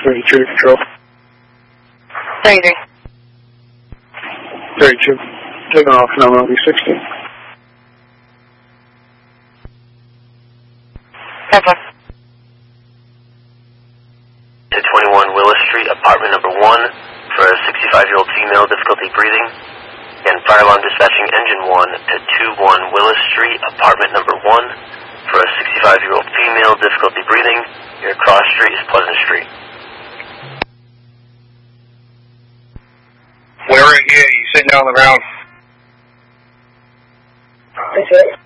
32 Control. 30. 32. Taking off now, V16. Pepper. To 21 Willis Street, apartment number 1, for a 65-year-old female, difficulty breathing. And fire alarm dispatching engine 1 to 21 Willis Street, apartment number 1, for a 65-year-old female, difficulty breathing. Your cross street is Pleasant Street. Where again? You sitting down on the ground? Okay.